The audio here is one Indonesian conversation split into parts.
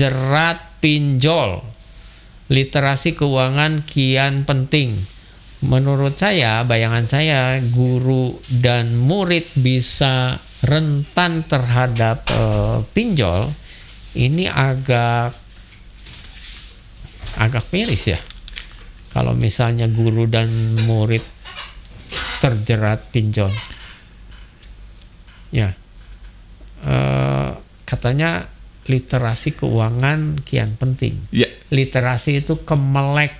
terjerat pinjol. Literasi keuangan kian penting. Menurut saya, bayangan saya, guru dan murid bisa rentan terhadap pinjol. Ini agak miris ya. Kalau misalnya guru dan murid terjerat pinjol. Ya. Katanya literasi keuangan kian penting. Ya. Literasi itu kemelek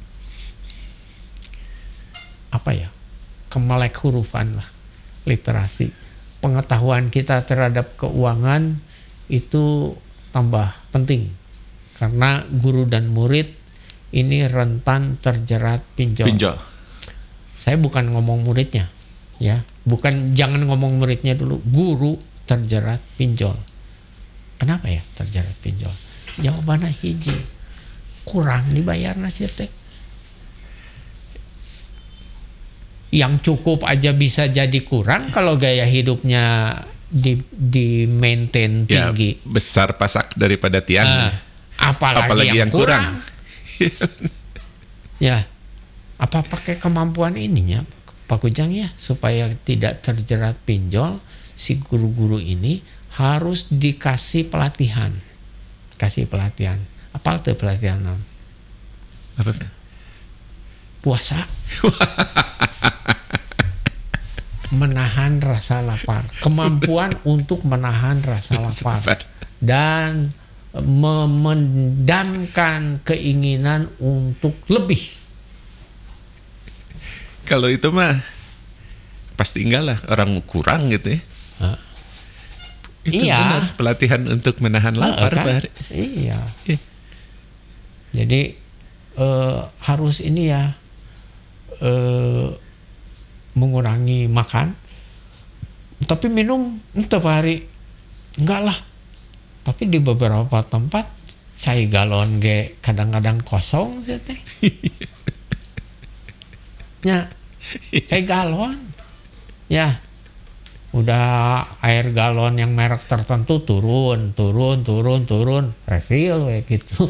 kemelek hurufan lah, literasi. Pengetahuan kita terhadap keuangan itu tambah penting karena guru dan murid ini rentan terjerat pinjol. Saya bukan ngomong muridnya, ya, jangan ngomong muridnya dulu. Guru terjerat pinjol. Kenapa ya terjerat pinjol? Jawabannya hiji, kurang dibayar nasi teh. Yang cukup aja bisa jadi kurang kalau gaya hidupnya di maintain tinggi. Ya, besar pasak daripada tiang. Apalagi yang kurang. Ya, apa pakai kemampuan ininya Pak Kujang ya, supaya tidak terjerat pinjol, si guru-guru ini harus dikasih pelatihan. Apa itu pelatihan? Apa? Puasa. Menahan rasa lapar, kemampuan untuk menahan rasa lapar dan memendamkan keinginan untuk lebih. Kalau itu mah pasti enggak lah, orang kurang gitu ya. Itu benar, pelatihan untuk menahan lapar kan? Iya. Jadi harus ini ya, mengurangi makan, tapi minum tiap hari enggak lah. Tapi di beberapa tempat cai galon ge kadang-kadang kosong sih teh. Ya, cai galon. Ya. Udah air galon yang merek tertentu turun, refill kayak gitu.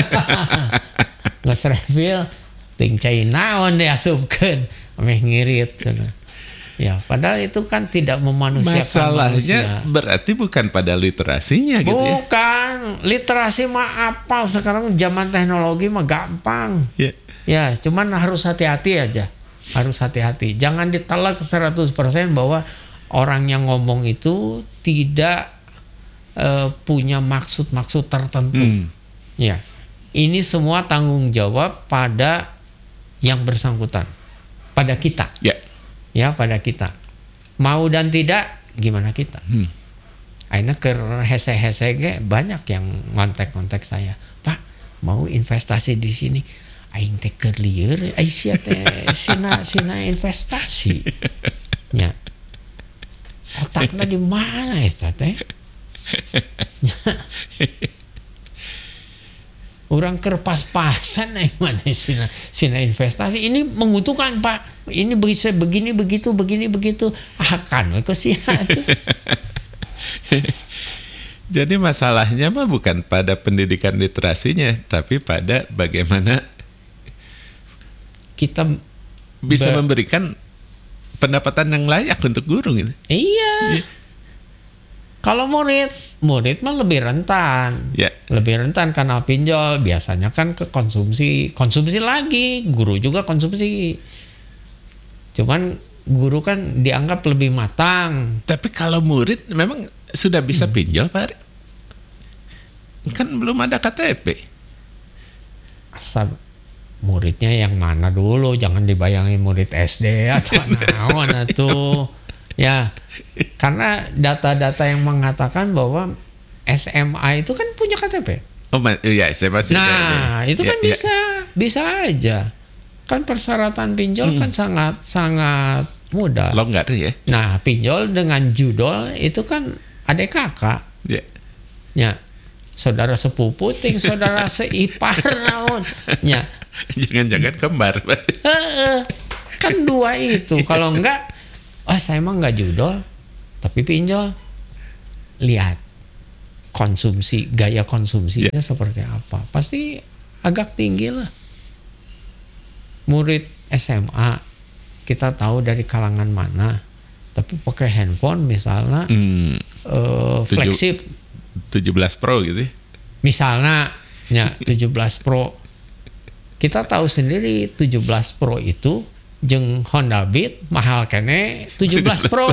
Nges refill ting cai naon diasupkeun, ameh ngirit cenah. Ya, padahal itu kan tidak memanusiakan masalahnya manusia. Berarti bukan pada literasinya gitu ya. Bukan, literasi mah apal, sekarang zaman teknologi mah gampang. Ya, cuman harus hati-hati aja. Harus hati-hati. Jangan ditelak 100% bahwa orang yang ngomong itu tidak punya maksud-maksud tertentu. Ya. Ini semua tanggung jawab pada yang bersangkutan. Pada kita. Ya, pada kita. Mau dan tidak, gimana kita? Akhirnya ke hese-hese banyak yang ngontek-ngontek saya. Pak, mau investasi di sini. Aing teh keur lieur, ai sia teh sina investasi. Ya. Otakna di mana eta teh? Orang kerpas-pasan mana sina investasi. Ini menguntungkan Pak. Ini bisa begini begitu. Akan ke sina tuh. Jadi masalahnya mah bukan pada pendidikan literasinya, tapi pada bagaimana kita bisa memberikan pendapatan yang layak untuk guru gitu. Iya. Kalau murid mah lebih rentan. Lebih rentan karena pinjol, biasanya kan ke konsumsi lagi, guru juga konsumsi. Cuman guru kan dianggap lebih matang. Tapi kalau murid memang sudah bisa pinjol, Pak. Kan belum ada KTP. Asal muridnya yang mana dulu, jangan dibayangin murid SD atau naon atuh. Ya, karena data-data yang mengatakan bahwa SMA itu kan punya KTP. Iya, SMA sih. Nah, itu kan bisa aja. Kan persyaratan pinjol kan sangat mudah. Longgar ya. Nah, pinjol dengan judul itu kan adik kakak. Ya. Saudara sepupu ting saudara seipar naon. Ya. Jangan-jangan kembar. Kan dua itu. Kalau enggak, saya emang enggak judol, tapi pinjol. Lihat gaya konsumsinya seperti apa. Pasti agak tinggi lah. Murid SMA kita tahu dari kalangan mana, tapi pakai handphone misalnya flagship 17 Pro gitu ya. Misalnya ya 17 Pro. Kita tahu sendiri 17 Pro itu jeung Honda Beat mahal kene 17 Pro.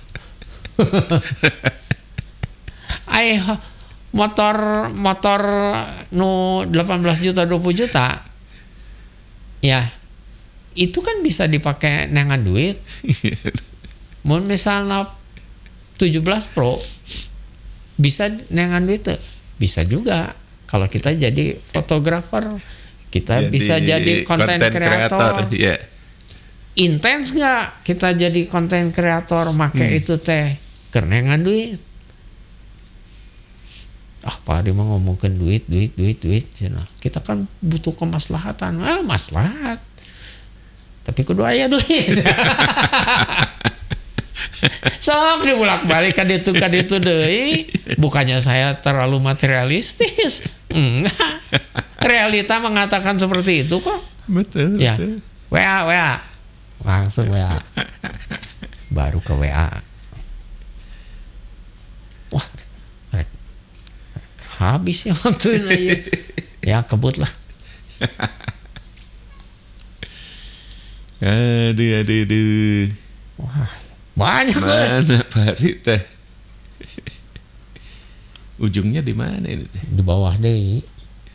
Ai motor nu 18 juta 20 juta. Ya. Itu kan bisa dipakai nengan duit. Mun misalnya 17 Pro bisa nengan duit tuh. Bisa juga kalau kita jadi fotografer, kita bisa jadi konten kreator. Yeah. Intens nggak kita jadi konten kreator make itu teh kenengan duit. Pak dia mau ngomongin duit. Kita kan butuh kemaslahatan. Maslahat. Tapi kudu aya duit. Sok dibulak-balik ka ditu deui. Bukannya saya terlalu materialistis. Enggak. Realita mengatakan seperti itu kok. Betul. Ya. WA. Langsung WA. Baru ke WA. Wah. Habis ya waktunya. Ya kebut lah. Aduh. Wah, banyak mana Pak teh? Ujungnya di mana ini teh? Di bawah deh.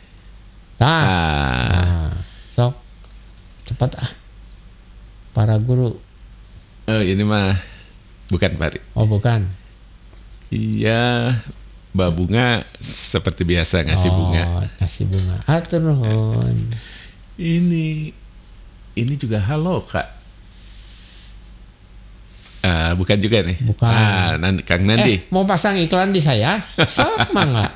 Sok cepat para guru. Oh ini mah bukan Pak. Oh bukan. Iya, Mbak Bunga seperti biasa ngasih bunga. Ngasih bunga. Atur nuhun. Ini juga halo Kak. Bukan juga nih. Bukan. Kang Nandi. Mau pasang iklan di saya? Sok mangga.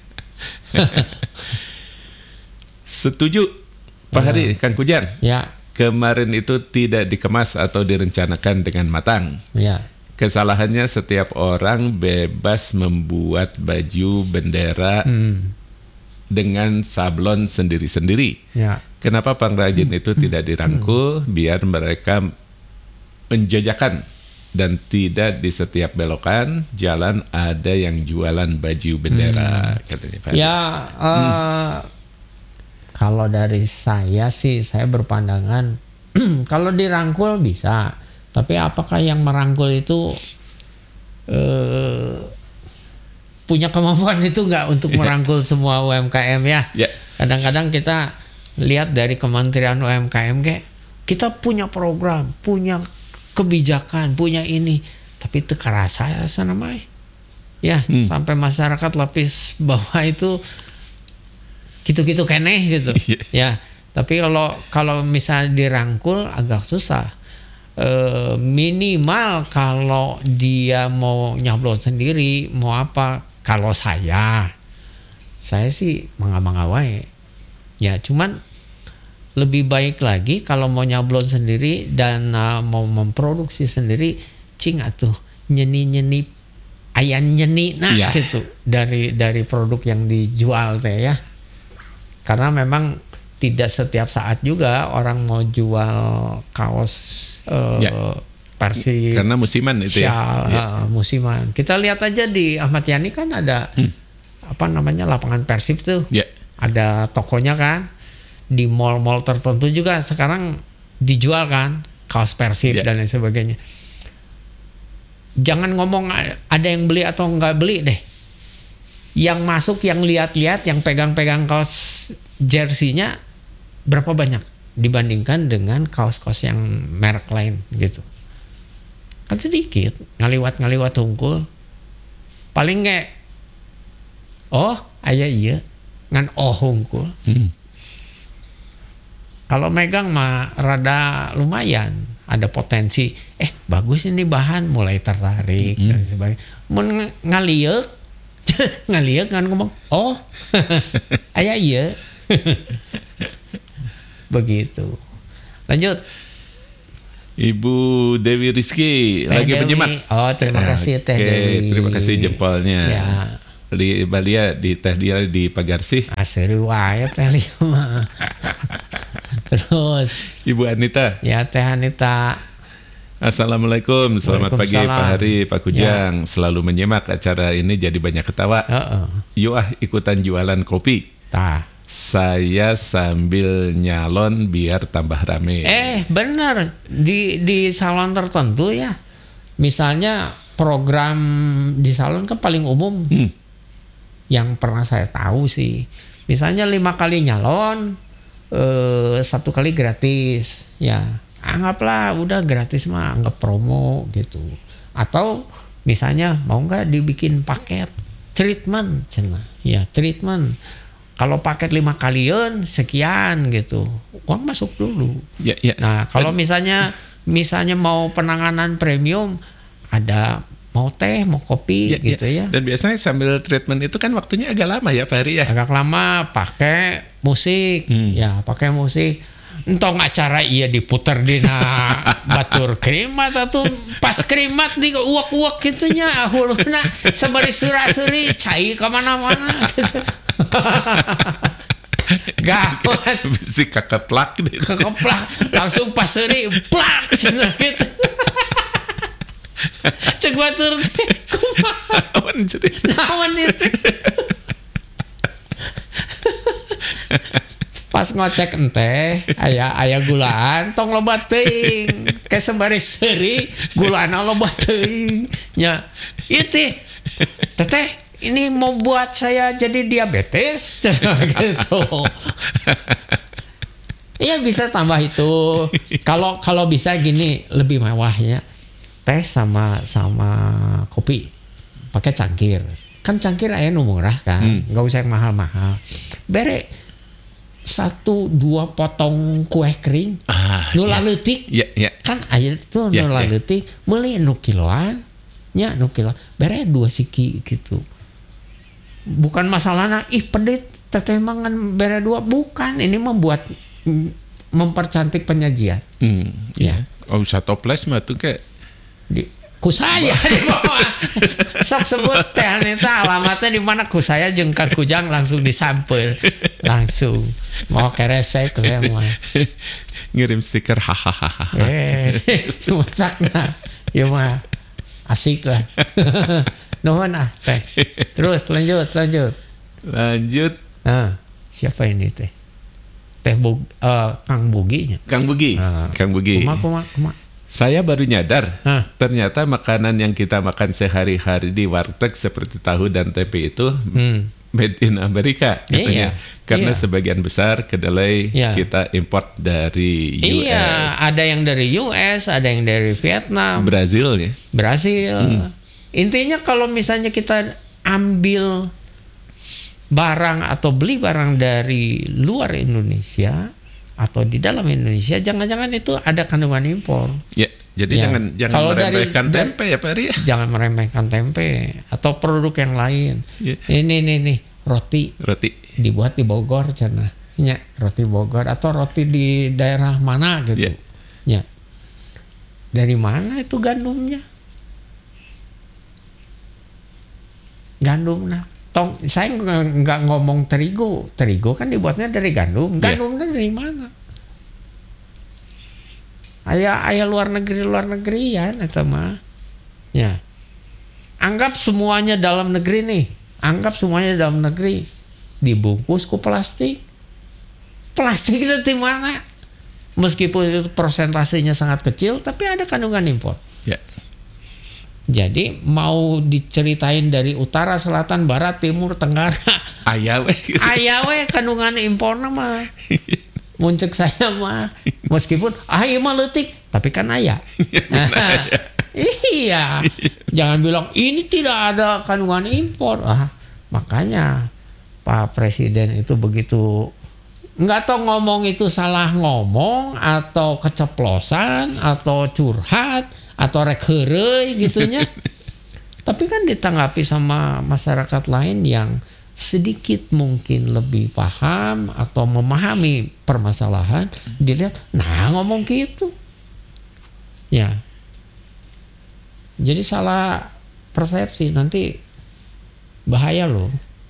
Setuju Pak Hari, Kang Kujan. Ya. Kemarin itu tidak dikemas atau direncanakan dengan matang. Ya. Kesalahannya setiap orang bebas membuat baju bendera dengan sablon sendiri-sendiri. Ya. Kenapa pengrajin itu tidak dirangkul biar mereka menjajakan dan tidak di setiap belokan jalan ada yang jualan baju bendera katanya Pak. Ya kalau dari saya sih saya berpandangan kalau dirangkul bisa, tapi apakah yang merangkul itu punya kemampuan itu nggak untuk merangkul semua UMKM ya? Kadang-kadang kita lihat dari Kementerian UMKM kita punya program, punya kebijakan, punya ini, tapi itu kerasa sana mah. Ya, sampai masyarakat lapis bawah itu gitu-gitu keneh gitu. Ya, tapi kalau misalnya dirangkul agak susah. Minimal kalau dia mau nyablon sendiri, mau apa? Kalau saya sih mangga-mangga wae. Ya, cuman lebih baik lagi kalau mau nyablon sendiri dan mau memproduksi sendiri, cing atuh nyeni ayan nyeni gitu dari produk yang dijual teh ya. Karena memang tidak setiap saat juga orang mau jual kaos Persib. Karena musiman itu ya. Musiman. Kita lihat aja di Ahmad Yani kan ada lapangan Persib tuh. Ada tokonya kan. Di mall-mall tertentu juga sekarang dijual kan kaos Persib dan lain sebagainya. Jangan ngomong ada yang beli atau nggak beli deh. Yang masuk, yang lihat-lihat, yang pegang-pegang kaos jersinya berapa banyak dibandingkan dengan kaos-kaos yang merek lain gitu. Kan sedikit, ngaliwat hungkul. Paling kayak aya iya ngan hungkul. Kalau megang mah rada lumayan, ada potensi. Bagus ini bahan, mulai tertarik dan sebagainya. Mun ngalieuh kan ngomong, aya iya. Begitu. Lanjut. Ibu Dewi Rizky lagi menyimak. Terima kasih Teh Dewi. Terima kasih jempolnya. Ya. di Balia di teh dia di Pagarsih. Asli wae teh lieu mah. Terus Ibu Anita. ya Teh Anita. Assalamualaikum, selamat pagi Waalaikumsalam. Pak Hari, Pak Kujang. Selalu menyimak acara ini jadi banyak ketawa. Yuk ikutan jualan kopi. Tah. Saya sambil nyalon biar tambah rame. Bener di salon tertentu ya. Misalnya program di salon kan paling umum. Yang pernah saya tahu sih. Misalnya 5 kali nyalon, 1 kali gratis. Ya, anggaplah udah gratis mah, anggap promo gitu. Atau misalnya mau nggak dibikin paket treatment, cenah. Ya treatment. Kalau paket 5 kalian sekian gitu, uang masuk dulu. Ya. Nah, kalau misalnya mau penanganan premium, ada mau teh, mau kopi gitu ya. Dan biasanya sambil treatment itu kan waktunya agak lama ya Pak Hari ya. Agak lama, pakai musik, ya pakai musik. Entong acara iya diputer dina batur krimat atau pas krimat di uak-uak gitunya, huluna sabari sura-suri cai kemana-mana gitu. Gawat. Bisi kekeplak deh. Kekeplak langsung paseri plak gitu. Cek batur teh kumaha naon itu. Pas ngocek ente aya gulaan tong loba teuing ke sembari seuri gulana loba teuing nya ieu teh teteh ini mau buat saya jadi diabetes gitu. Iya bisa tambah itu. Kalau bisa gini lebih mewahnya teh sama kopi pakai cangkir. Kan cangkir aya nu murah kan, nggak usah yang mahal-mahal. Bere 1-2 potong kue kering, nu laleutik. Ya. Kan aya tuh nu laleutik, meuli nu kiloan, nya nu kilo. Bere 2 siki gitu. Bukan masalahna pedit teteh mangan bere 2, bukan. Ini mempercantik penyajian. Ya. Oh, usah toples mah tuh kayak ku saya di bawah. Sok sebut Teh Anita alamatnya di mana, ku saya jeung Kang Kujang langsung disamper. Langsung mau keresek ku saya mah. Ngirim stiker hahaha. Masakna. Ya mah asik lah. Nuhun teh. Terus lanjut. Nah, siapa ini teh? Kang Bugi. Kang Bugi. Kumaha. Saya baru nyadar, ternyata makanan yang kita makan sehari-hari di warteg seperti tahu dan tempe itu made in Amerika katanya. Karena sebagian besar kedelai kita import dari US. Iya, ada yang dari US, ada yang dari Vietnam, Brazil. Intinya kalau misalnya kita ambil barang atau beli barang dari luar Indonesia atau di dalam Indonesia, jangan-jangan itu ada kandungan impor. Ya, jadi jangan meremehkan tempe ya Pak Ri. Jangan meremehkan tempe atau produk yang lain. Ini roti dibuat di Bogor cenah. Ya, roti Bogor atau roti di daerah mana gitu. Ya. Dari mana itu gandumnya? Gandumnya. Saya nggak ngomong terigu kan dibuatnya dari gandumnya dari mana? Ayah luar negeri ya itu mah. Ya, anggap semuanya dalam negeri dibungkus ku plastik dari mana? Meskipun itu persentasenya sangat kecil, tapi ada kandungan impor. Jadi mau diceritain dari utara, selatan, barat, timur, tenggara, aya we kandungan imporna mah. Muncul saya mah meskipun ieu mah leutik, tapi kan aya. Iya. Jangan bilang ini tidak ada kandungan impor. Makanya Pak Presiden itu begitu, nggak tahu ngomong itu salah ngomong atau keceplosan atau curhat atau rek heureuy gitunya. Tapi kan ditanggapi sama masyarakat lain yang sedikit mungkin lebih paham atau memahami permasalahan, dilihat ngomong gitu. Ya. Jadi salah persepsi, nanti bahaya loh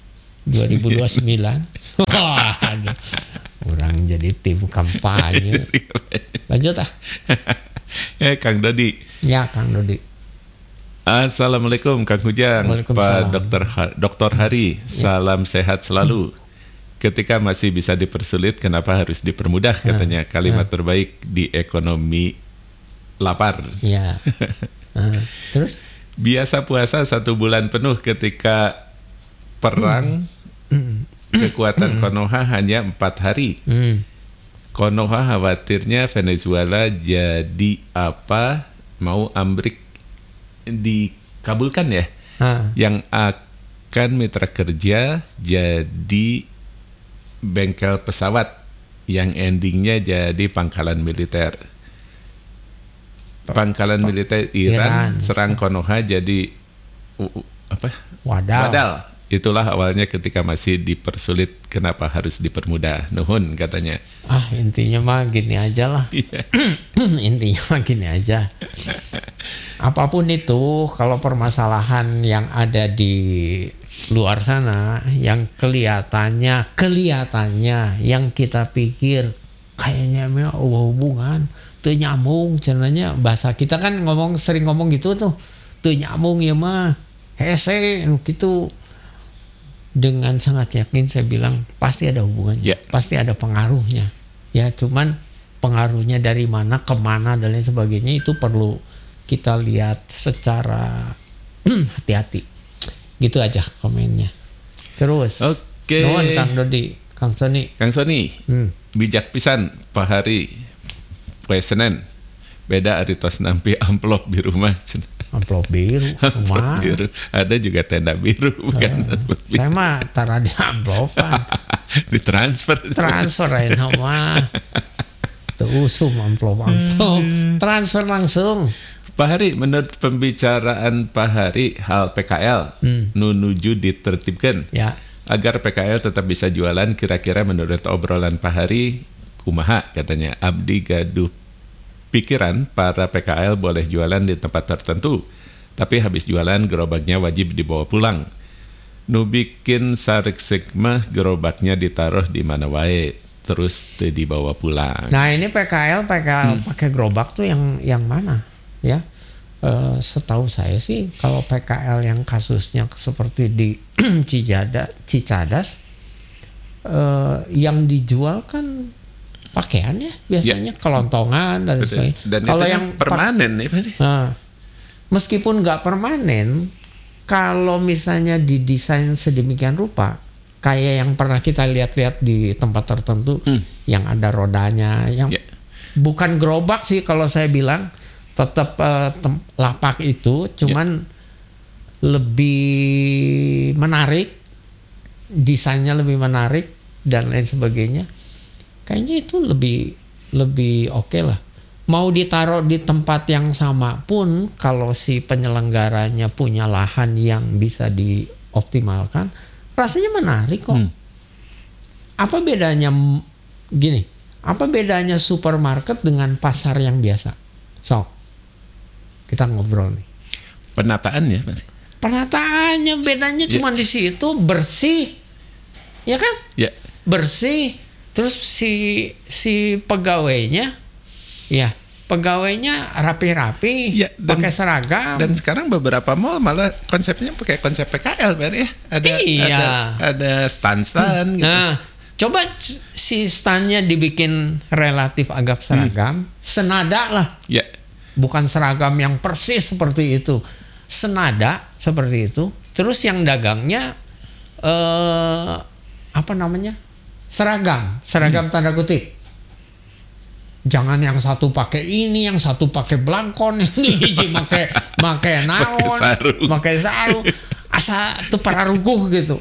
2029. Wah, aduh. Orang jadi tim kampanye. Lanjut ah. Kang Dodi. Ya, Kang Dodi. Assalamualaikum Kang Ujang, Pak Dr. Hari, salam sehat selalu. Ketika masih bisa dipersulit, kenapa harus dipermudah? Katanya kalimat terbaik di ekonomi lapar. Ya. Terus? Biasa puasa 1 bulan penuh, ketika perang kekuatan Konoha hanya 4 hari. Konoha khawatirnya Venezuela jadi apa, mau ambruk dikabulkan ya. Yang akan mitra kerja jadi bengkel pesawat yang endingnya jadi pangkalan militer. Pangkalan militer Iran serang Konoha jadi wadal. Itulah awalnya ketika masih dipersulit, kenapa harus dipermudah? Nuhun katanya. Intinya mah gini aja lah. Intinya mah gini aja. Apapun itu, kalau permasalahan yang ada di luar sana, yang kelihatannya yang kita pikir kayaknya memang hubungan teu nyambung, cenanya bahasa kita kan sering ngomong gitu tuh, teu nyambung ya mah hese gitu. Dengan sangat yakin saya bilang pasti ada hubungannya, pasti ada pengaruhnya. Ya, cuman pengaruhnya dari mana, kemana dan lain sebagainya itu perlu kita lihat secara hati-hati. Gitu aja komennya. Terus, nuhun Kang Dodi, Kang Sony. Bijak pisan Pak Hari, poe Senen. Beda aritos nampi amplop biru mah. Amplop biru, amplop biru. Ada juga tenda biru bukan? Saya mah taruh di amplopan. Ditransfer. Transfer aja mah. Tuh usum amplop. Transfer langsung. Pak Hari, menurut pembicaraan Pak Hari hal PKL nuju ditertibkan agar PKL tetap bisa jualan, kira-kira menurut obrolan Pak Hari kumaha katanya. Abdi gaduh pikiran para PKL boleh jualan di tempat tertentu, tapi habis jualan gerobaknya wajib dibawa pulang. Nu bikin sarik-sik mah gerobaknya ditaruh di mana wae, terus dibawa pulang. Nah ini PKL pakai gerobak tuh yang mana ya? Setahu saya sih kalau PKL yang kasusnya seperti di Cicadas, yang dijual kan pakaian ya biasanya, kelontongan dan sebagainya. Dan kalau yang permanen nih Pak. Meskipun nggak permanen, kalau misalnya didesain sedemikian rupa, kayak yang pernah kita lihat-lihat di tempat tertentu, yang ada rodanya, yang bukan gerobak sih kalau saya bilang, tetap lapak itu, cuman lebih menarik, desainnya lebih menarik dan lain sebagainya. Kayaknya itu lebih oke lah. Mau ditaruh di tempat yang sama pun, kalau si penyelenggaranya punya lahan yang bisa dioptimalkan, rasanya menarik kok. Apa bedanya gini? Apa bedanya supermarket dengan pasar yang biasa? Sok, kita ngobrol nih. Penataannya, Pak. Penataannya bedanya cuma di situ, bersih, ya kan? Bersih. Terus si pegawainya rapi-rapi, pakai seragam. Dan sekarang beberapa mall malah konsepnya pakai konsep PKL, Pak ya. Ada stand gitu. Nah, coba si standnya dibikin relatif agak seragam, senada lah. Bukan seragam yang persis seperti itu, senada seperti itu. Terus yang dagangnya seragam tanda kutip. Jangan yang satu pakai ini, yang satu pakai blangkon, ini pakai naon, pakai sarung, asa tuh pararuguh gitu.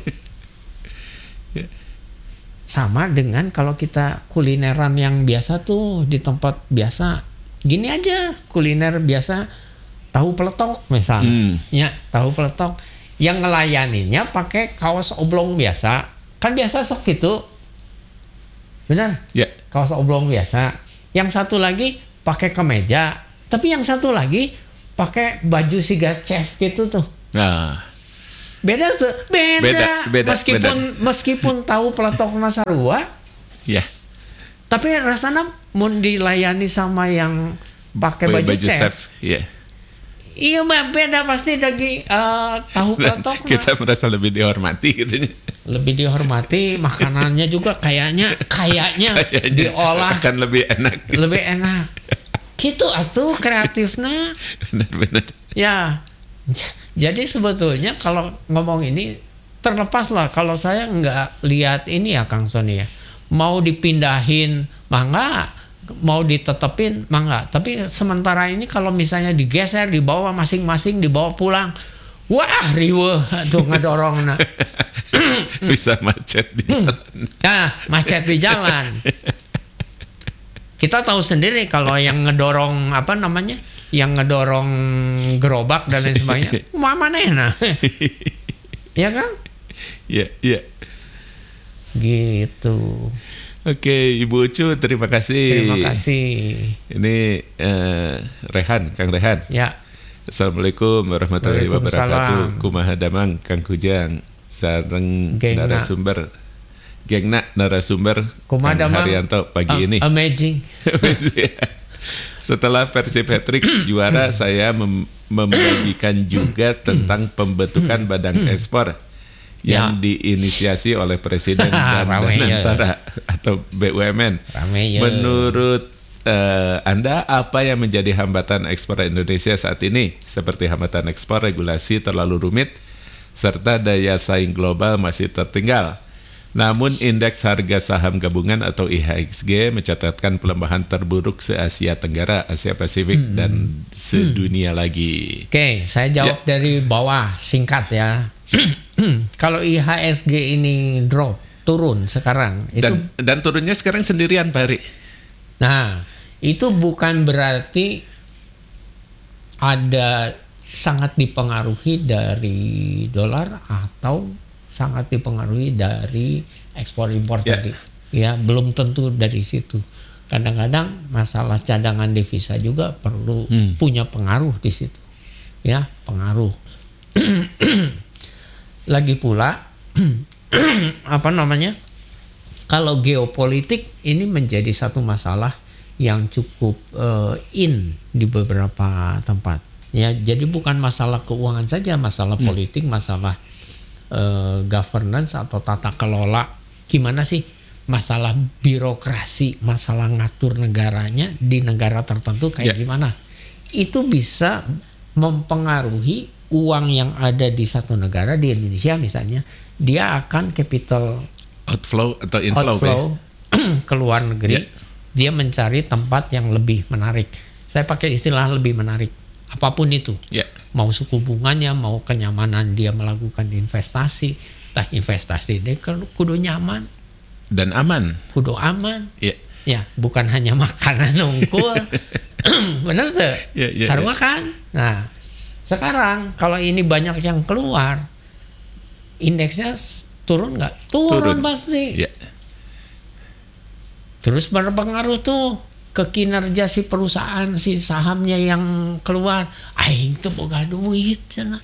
Sama dengan kalau kita kulineran yang biasa tuh di tempat biasa, gini aja kuliner biasa, tahu peletok misalnya, tahu peletok, yang ngelayaninya pakai kaos oblong biasa, kan biasa sok gitu. Benar? Kaos oblong biasa. Yang satu lagi pakai kemeja, tapi yang satu lagi pakai baju siga chef gitu tuh. Beda tuh, beda. Meskipun tahu peletokna sarua, ya. Tapi rasanya mau dilayani sama yang pakai baju chef. Iya. Iya, beda pasti dari tahu peletokna. Kita merasa lebih dihormati gitu. Lebih dihormati, makanannya juga kayaknya diolah akan lebih enak. Lebih enak. Gitu atuh kreatifnya. Benar. Ya. Jadi sebetulnya kalau ngomong ini terlepas lah, kalau saya nggak lihat ini ya Kang Sony ya, mau dipindahin mangga, mau ditetepin mangga, tapi sementara ini kalau misalnya digeser, dibawa masing-masing, dibawa pulang, wah riweuh tuh ngedorong. Bisa macet di jalan. Nah, macet di jalan. Kita tahu sendiri kalau yang ngedorong yang ngedorong gerobak dan lain sebagainya, mana? Ya kan? Iya. Gitu. Oke, Ibu Ucu, terima kasih. Terima kasih. Ini Kang Rehan. Ya. Assalamualaikum warahmatullahi wabarakatuh. Kumaha damang Kang Kujang sareng narasumber. Gengna narasumber Kang Haryanto pagi ini. Amazing. Setelah Persib hat-trick juara, saya membagikan juga tentang pembentukan Badan Ekspor yang diinisiasi oleh Presiden dan Danantara atau BUMN. Menurut Anda, apa yang menjadi hambatan ekspor Indonesia saat ini? Seperti hambatan ekspor, regulasi terlalu rumit, serta daya saing global masih tertinggal. Namun indeks harga saham gabungan atau IHSG mencatatkan pelemahan terburuk se-Asia Tenggara, Asia Pasifik, dan sedunia lagi. Oke, saya jawab dari bawah singkat ya. Kalau IHSG ini turun sekarang itu dan turunnya sekarang sendirian Pak Heri. Nah, itu bukan berarti ada sangat dipengaruhi dari dolar atau sangat dipengaruhi dari ekspor impor tadi. Ya, belum tentu dari situ. Kadang-kadang masalah cadangan devisa juga perlu punya pengaruh di situ. Ya, pengaruh. Lagi pula kalau geopolitik ini menjadi satu masalah yang cukup di beberapa tempat. Ya, jadi bukan masalah keuangan saja, masalah politik, masalah governance atau tata kelola, gimana sih masalah birokrasi, masalah ngatur negaranya di negara tertentu kayak gimana, itu bisa mempengaruhi uang yang ada di satu negara. Di Indonesia misalnya, dia akan capital outflow atau inflow ke luar negeri, dia mencari tempat yang lebih menarik. Saya pakai istilah lebih menarik, apapun itu. Mau suku bunganya, mau kenyamanan dia melakukan investasi. Investasi dia kudu nyaman dan aman. Kudu aman. Ya, bukan hanya makanan unggul. Bener tuh? Sarua kan? Nah, sekarang kalau ini banyak yang keluar, indeksnya turun nggak? Turun pasti. Terus berpengaruh tuh ke kinerja si perusahaan, si sahamnya yang keluar. Aing tuh boga duit cenah.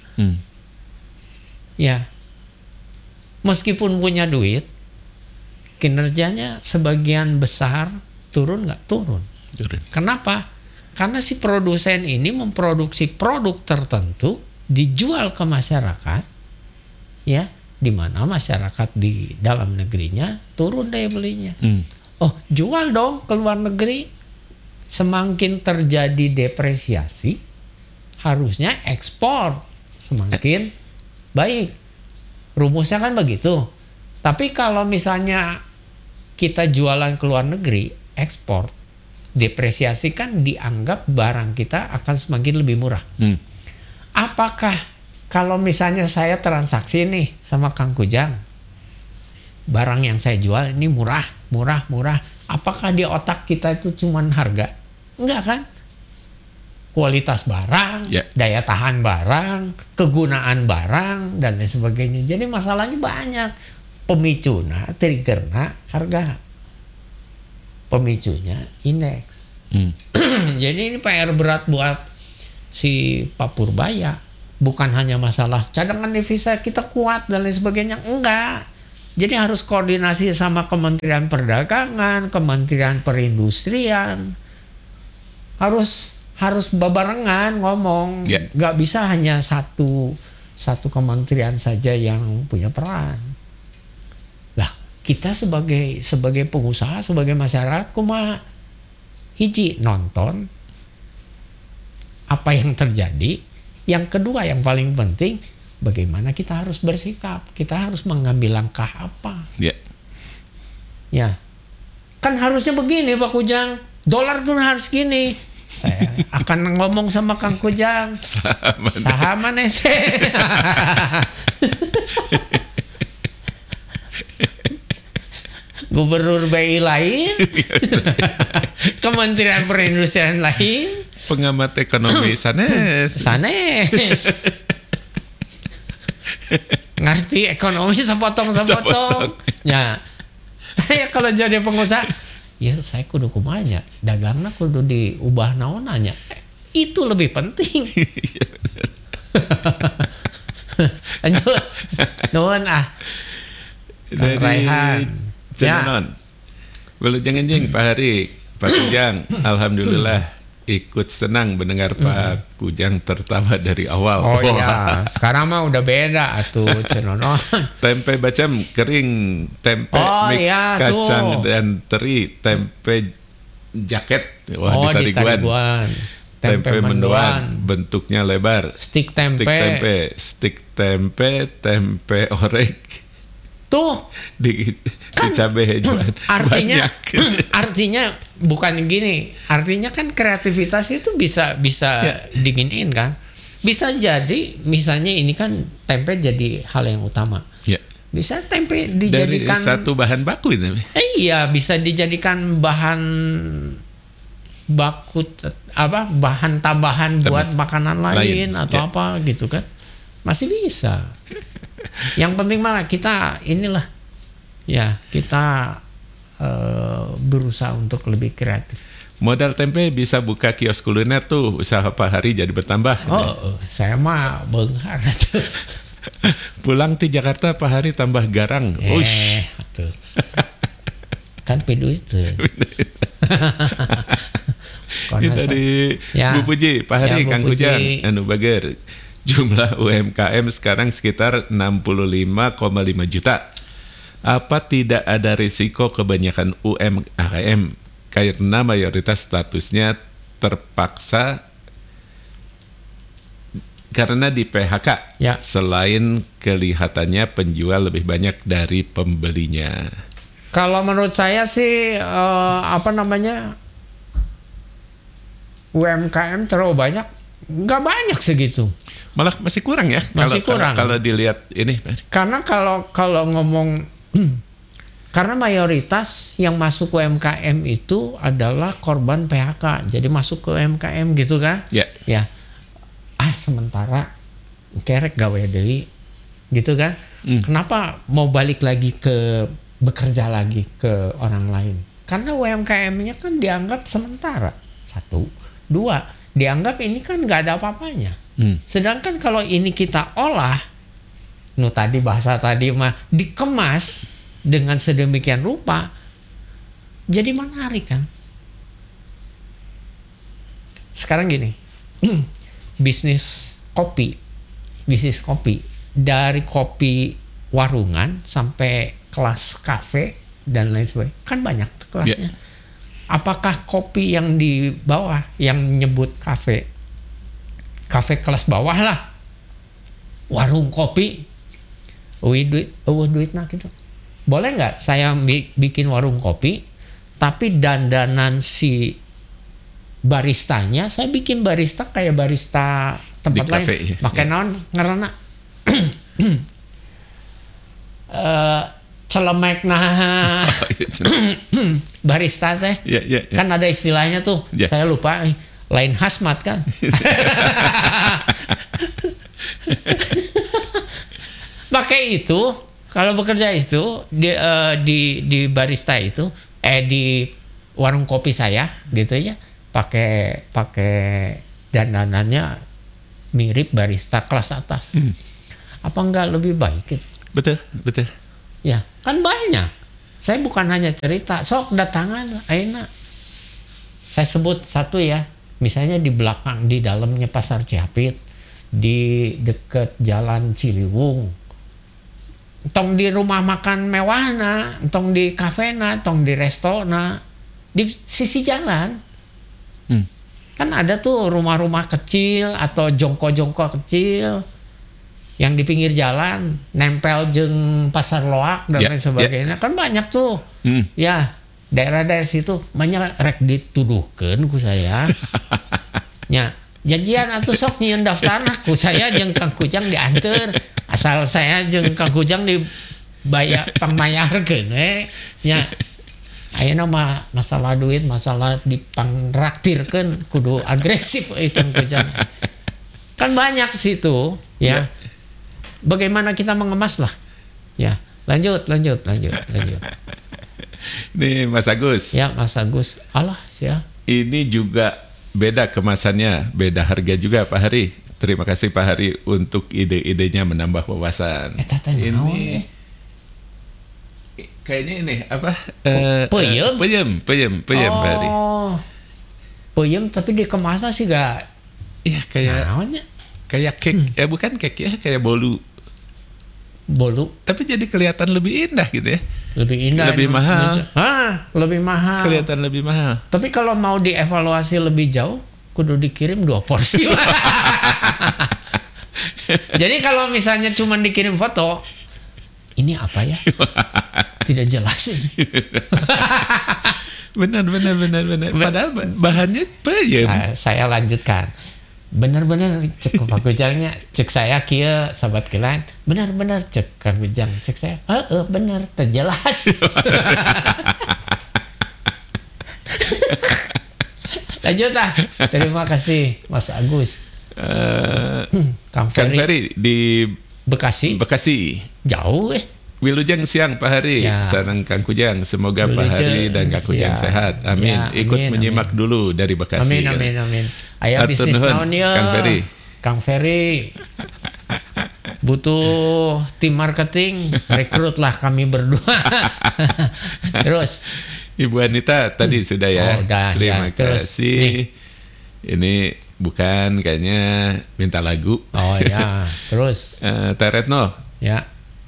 Ya. Meskipun punya duit, kinerjanya sebagian besar turun nggak? Turun. Kenapa? Karena si produsen ini memproduksi produk tertentu, dijual ke masyarakat, ya, di mana masyarakat di dalam negerinya turun daya belinya. Oh, jual dong ke luar negeri. Semakin terjadi depresiasi, harusnya ekspor semakin baik. Rumusnya kan begitu. Tapi kalau misalnya kita jualan ke luar negeri, ekspor, depresiasi kan dianggap barang kita akan semakin lebih murah. Apakah kalau misalnya saya transaksi nih sama Kang Kujang, barang yang saya jual ini murah, apakah di otak kita itu cuman harga? Enggak kan? Kualitas barang, daya tahan barang, kegunaan barang, dan lain sebagainya. Jadi masalahnya banyak. Pemicunya, triggernya harga. Pemicunya indeks. Jadi ini PR berat buat si Pak Purbaya. bukan hanya masalah cadangan devisa kita kuat dan lain sebagainya, enggak. Jadi harus koordinasi sama Kementerian Perdagangan, Kementerian Perindustrian, harus babarengan ngomong, nggak bisa hanya satu kementerian saja yang punya peran. Lah kita sebagai pengusaha, sebagai masyarakat, kumaha hiji nonton apa yang terjadi. Yang kedua yang paling penting, bagaimana kita harus bersikap, kita harus mengambil langkah apa. Ya, kan harusnya begini Pak Kujang, dolar pun harus gini. Saya akan ngomong sama Kang Kujang, sahaman ente. Gubernur BI lain, Kementerian Perindustrian lain, pengamat ekonomi sanes. Ngerti ekonomi sepotong. Ya, saya kalau jadi pengusaha, ya saya kudu kumanya, dagangna kudu diubah naonanya. Itu lebih penting. Lanjut. Nuhun Kang Raihan. Ya. Belum jangan Pak Hari, Pak Kujang, alhamdulillah ikut senang mendengar Pak Kujang tertawa dari awal. Oh iya, sekarang mah udah beda atuh cenonon. Tempe bacem kering, tempe mix kacang dan teri, tempe jaket, di Tariguan. Tempe mendoan, bentuknya lebar. Stik tempe, tempe orek. Tuh di cabai hijauan. Artinya bukan gini. Artinya kan kreativitas itu bisa diginiin kan. Bisa jadi misalnya ini kan tempe jadi hal yang utama. Bisa tempe dijadikan dari satu bahan baku itu. Iya, bisa dijadikan bahan baku bahan tambahan buat makanan lain atau apa gitu kan. Masih bisa. Yang penting mah kita berusaha untuk lebih kreatif. Modal tempe bisa buka kios kuliner tuh, usaha Pak Hari jadi bertambah. Saya mah beunghar. Pulang di Jakarta Pak Hari tambah garang. Atuh. Kan peduit tuh. Kita di Bu Puji, Pak Hari, Kang Kujang, anu bager. Jumlah UMKM sekarang sekitar 65,5 juta. Apa tidak ada risiko kebanyakan UMKM karena mayoritas statusnya terpaksa karena di PHK? Selain kelihatannya penjual lebih banyak dari pembelinya. Kalau menurut saya sih UMKM terlalu banyak. Nggak banyak segitu. Malah masih kurang ya. Kurang. Kalau dilihat ini. Karena kalau ngomong, karena mayoritas yang masuk ke UMKM itu adalah korban PHK. Jadi masuk ke UMKM gitu kan. Ya. Sementara kerek gawe deui gitu kan. Kenapa mau balik lagi bekerja lagi ke orang lain? Karena UMKM-nya kan dianggap sementara. 1, 2. Dianggap ini kan nggak ada apa-apanya. Sedangkan kalau ini kita olah, bahasa tadi mah dikemas dengan sedemikian rupa, jadi menarik kan. Sekarang gini, bisnis kopi dari kopi warungan sampai kelas kafe dan lain sebagainya kan banyak kelasnya. Apakah kopi yang di bawah yang nyebut kafe kelas bawah lah, warung kopi, duit nah gitu. Boleh nggak saya bikin warung kopi, tapi dandanan si baristanya saya bikin barista kayak barista tempat lain, pakai naon ngaranna celemek barista teh. Kan ada istilahnya tuh, saya lupa, lain hazmat kan. Pakai itu kalau bekerja itu di barista itu di warung kopi saya gitu ya, pakai dandanannya mirip barista kelas atas. Apa enggak lebih baik gitu? Betul. Ya, kan banyak. Saya bukan hanya cerita, sok datangan ayeuna. Saya sebut satu ya, misalnya di belakang, di dalamnya Pasar Cihapit, di dekat Jalan Ciliwung, tong di rumah makan mewahna, tong di kafena, tong di restorana, di sisi jalan. Kan ada tuh rumah-rumah kecil atau jongko-jongko kecil yang di pinggir jalan, nempel jeung pasar loak dan lain sebagainya. Kan banyak tuh. Ya, daerah-daerah situ banyak rek dituduhkeun ku saya. Nya, janjian atuh sok nyieun daftarna ku saya jeung Kang Kujang dianteur. Asal saya jeung Kang Kujang dibayar pangmayarkeun we. Nya, ayeuna mah masalah duit, masalah dipangraktirkeun kudu agresif Kang Kujang. Kan banyak situ, ya. Bagaimana kita mengemas lah. Ya, lanjut. Nih Mas Agus. Ya, Mas Agus. Alah, ya. Ini juga beda kemasannya, beda harga juga Pak Hari. Terima kasih Pak Hari untuk ide-idenya menambah wawasan. Ini kayaknya ini apa? Peyem Pak Hari. Oh. Peyem tapi dikemasnya sih gak. Iya kayak naonnya? Kayak cake, bukan cake ya, kayak bolu. Tapi jadi kelihatan lebih indah gitu ya. Lebih indah. Lebih mahal. Lebih mahal. Kelihatan lebih mahal. Tapi kalau mau dievaluasi lebih jauh, kudu dikirim 2 porsi. Jadi kalau misalnya cuma dikirim foto, ini apa ya? Tidak jelas ini. Benar. Padahal bahannya peyem. Saya lanjutkan. Benar-benar cek Pak Kujangnya, cek saya kieu sahabat kilan. Benar cek Kang Kujang, cek saya. Benar, terjelas. Lanjut ah. Terima kasih Mas Agus. Kang Ferry di Bekasi. Jauh Wilujeng siang Pak Hari, sareng Kang Kujang. Semoga Pak Hari dan Kang Kujang sehat. Amin. Ikut menyimak dulu dari Bekasi. Amin. Aya bisnis naon ya? Kang Ferry. Butuh tim marketing, rekrutlah kami berdua. Terus. Ibu Anita tadi sudah ya. Udah, terima kasih. Ini bukan kayaknya minta lagu. Oh ya, terus. Teretno. Ya.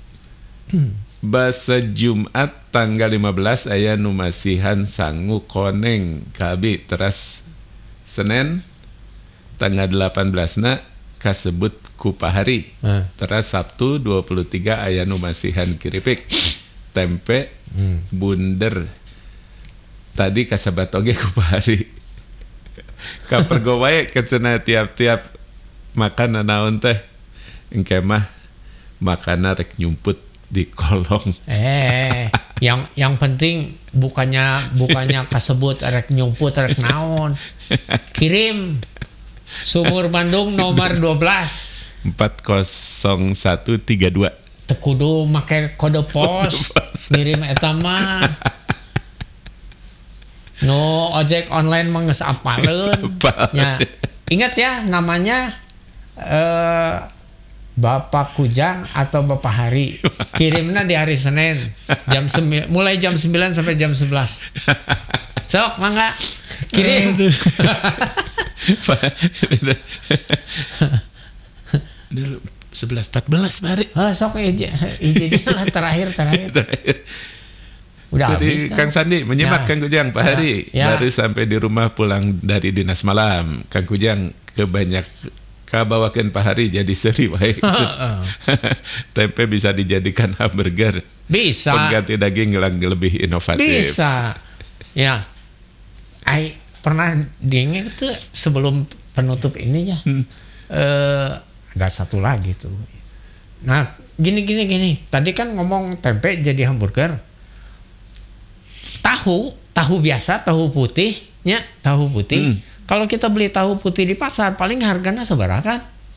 Basa Jumat tanggal 15 aya nu masihan sangu koneng kabi teras Senin tanggal 18 na kasebut ku Pak Hari. Teras Sabtu 23 aya nu masihan kiripik tempe bunder. Tadi kasabat oge ku Pak Hari. Kapergo wae cenah tiap-tiap makan naon teh engke mah makanna rek nyumput di kolong. Yang penting bukannya kasebut rek nyumput rek naon. Kirim Sumur Bandung nomor 12 40132. Teu kudu make kode pos. Ngirim eta mah. No ojek online mah geus apaleun. Ya, ingat ya namanya Bapak Kujang atau Bapak Hari. Kirimnya di hari Senin mulai jam 9 sampai jam 11. Sok mangga kirim. Dulu 11-14 Hari. Sok izinnya lah terakhir. Udah jadi habis kan? Kang Sandi menyimak Kang Kujang Pak Hari. Baru sampai di rumah pulang dari dinas malam. Kang Kujang kabawakeun Pak Hari jadi seri wae. Tempe bisa dijadikan hamburger. Bisa. Pengganti daging lebih inovatif. Bisa. Ya. Pernah diingat tuh sebelum penutup ininya. Ada satu lagi tuh. Nah, gini. Tadi kan ngomong tempe jadi hamburger. Tahu biasa, tahu putih. Kalau kita beli tahu putih di pasar paling harganya seberapa kan?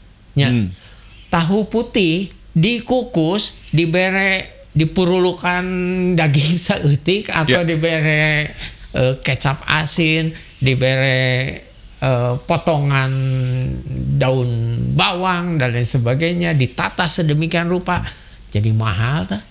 Tahu putih dikukus, dipurulukan daging saeutik atau dibere kecap asin, dibere potongan daun bawang dan lain sebagainya ditata sedemikian rupa jadi mahal ta.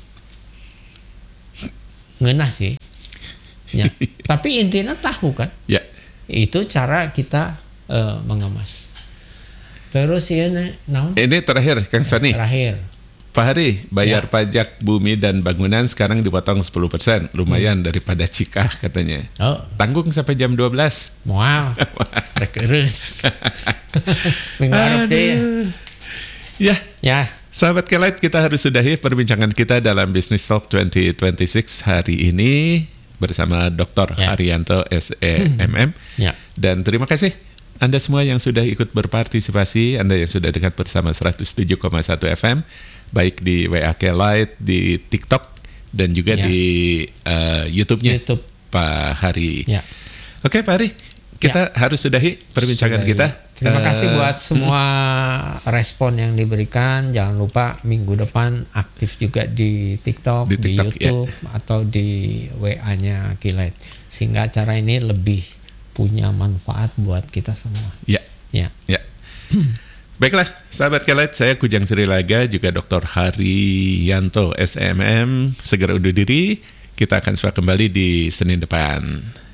Ngeunah sih. Ya. Tapi intinya tahu kan. Ya. Itu cara kita mengemas. Terus ya naon? Ini terakhir Kang Sani. Terakhir. Pak Hari, bayar pajak bumi dan bangunan sekarang dipotong 10%. Lumayan daripada cikah katanya. Oh. Tanggung sampai jam 12. Moal. Rek eureun. Minggu harap deh. Ya. Sahabat Kelight, kita harus sudahi perbincangan kita dalam Business Talk 2026 hari ini bersama Dr. Haryanto SEMM. Ya. Dan terima kasih Anda semua yang sudah ikut berpartisipasi, Anda yang sudah dekat bersama 107,1 FM, baik di WAK Light, di TikTok, dan juga di YouTube-nya YouTube. Pak Hari. Ya. Oke Pak Hari, kita harus sudahi perbincangan kita. Terima kasih buat semua respon yang diberikan. Jangan lupa minggu depan aktif juga di TikTok, di YouTube, atau di WA-nya Kelight. Sehingga acara ini lebih punya manfaat buat kita semua. Ya. Baiklah, sahabat Kelight, saya Kujang Srilaga, juga Dr. Haryanto SEMM, segera undur diri. Kita akan kembali di Senin depan.